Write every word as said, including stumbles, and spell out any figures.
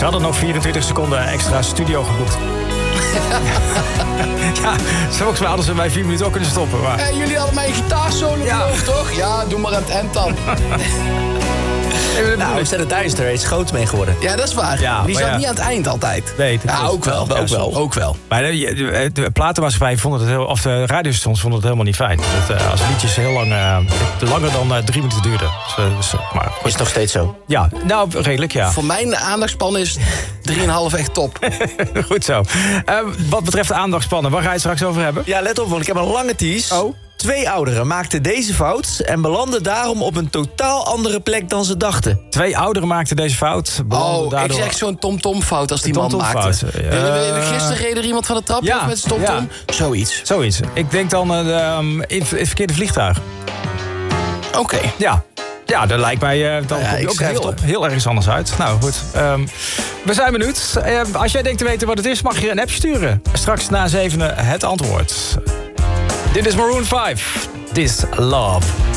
Ze hadden nog vierentwintig seconden extra studio geboekt. Ja, volgens mij hadden ze bij vier minuten ook kunnen stoppen. Maar... Hey, jullie hadden mijn gitaarsolo Ja. beloofd, toch? Ja, doe maar aan het eind dan. Nou, we zijn er tijdens de race groot mee geworden. Ja, dat is waar. Ja, Die maar zat ja. niet aan het eind altijd. Nee, dat ja, klopt. ook wel. Ja, ook, wel soms. ook wel. Maar de, de, de platenmaatschappij vonden het heel, of de radiostations vonden het helemaal niet fijn. Dat, uh, als liedjes heel lang, uh, langer dan uh, drie minuten duurden. Dus, uh, dus, uh, maar, Is nog steeds zo. ja, nou, redelijk, ja. Voor mijn aandachtspan is drieënhalf echt top. Goed zo. Uh, wat betreft de aandachtspannen, waar ga je het straks over hebben? Ja, let op, want ik heb een lange tease. Oh. Twee ouderen maakten deze fout en belanden daarom op een totaal andere plek dan ze dachten. Twee ouderen maakten deze fout. belanden Oh, daardoor... ik zeg zo'n tom-tom-fout als die man Tom-tom-fout, maakte. ja. Uh, Gisteren reed er iemand van de trap Ja, af met zijn tom-tom. Zoiets. Zoiets. Ik denk dan uh, de, um, in, in het verkeerde vliegtuig. Oké. Ja. Ja, dat lijkt mij... Uh, dan Ja, kom je ik ook schrijf heel, het op. heel ergens anders uit. Nou, goed. Um, we zijn benieuwd. Uh, als jij denkt te weten wat het is, mag je een appje sturen. Straks na zevenen het antwoord. Dit is Maroon vijf. This Love.